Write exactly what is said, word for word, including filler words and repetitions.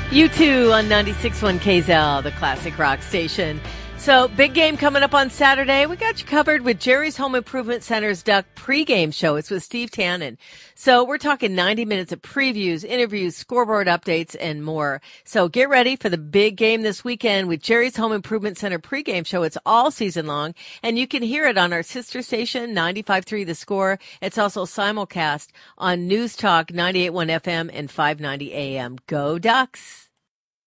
You too on ninety-six point one K Z L, the classic rock station. So, big game coming up on Saturday. We got you covered with Jerry's Home Improvement Center's Duck pregame show. It's with Steve Tannen. So, we're talking ninety minutes of previews, interviews, scoreboard updates, and more. So, get ready for the big game this weekend with Jerry's Home Improvement Center pregame show. It's all season long, and you can hear it on our sister station, ninety-five point three The Score. It's also simulcast on News Talk ninety-eight point one F M and five ninety A M. Go Ducks!